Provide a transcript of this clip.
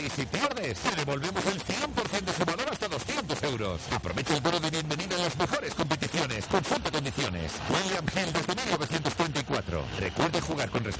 Y si pierdes, te devolvemos el 100% de su valor hasta 200 euros. Aprovecha el bono de bienvenida en las mejores competiciones. Consulta condiciones. William Hill desde 1934. Recuerde jugar con responsabilidad.